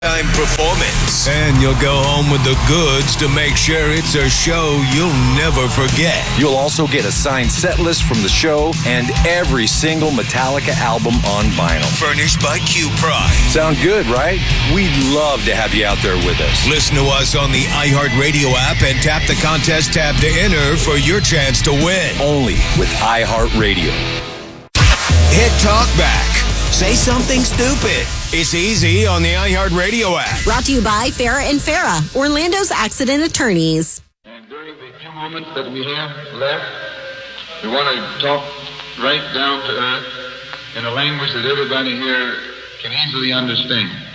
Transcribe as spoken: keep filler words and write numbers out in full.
Time performance. And you'll go home with the goods to make sure it's a show you'll never forget. You'll also get a signed set list from the show and every single Metallica album on vinyl. Furnished by Q Prime. Sound good, right? We'd love to have you out there with us. Listen to us on the iHeartRadio app and tap the contest tab to enter for your chance to win. Only with iHeartRadio. Hit talk back. Say something stupid. It's easy on the iHeartRadio app. Brought to you by Farah and Farah, Orlando's accident attorneys. And during the few moments that we have left, we want to talk right down to earth in a language that everybody here can easily understand.